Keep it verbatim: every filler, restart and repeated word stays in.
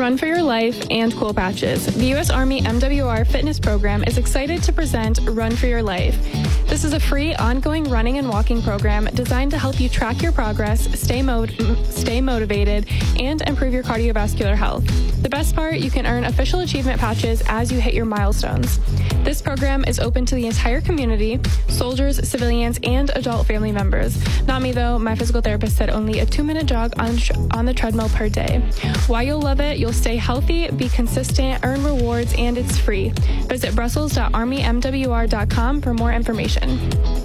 Run for Your Life and Cool Patches, the U S Army M W R fitness program is excited to present Run for Your Life. This is a free, ongoing running and walking program designed to help you track your progress, stay, mo- stay motivated, and improve your cardiovascular health. The best part, you can earn official achievement patches as you hit your milestones. This program is open to the entire community, soldiers, civilians, and adult family members. Not me though, my physical therapist said only a two-minute jog on, tr- on the treadmill per day. While you'll love it, you'll stay healthy, be consistent, earn rewards, and it's free. Visit brussels dot army m w r dot com for more information.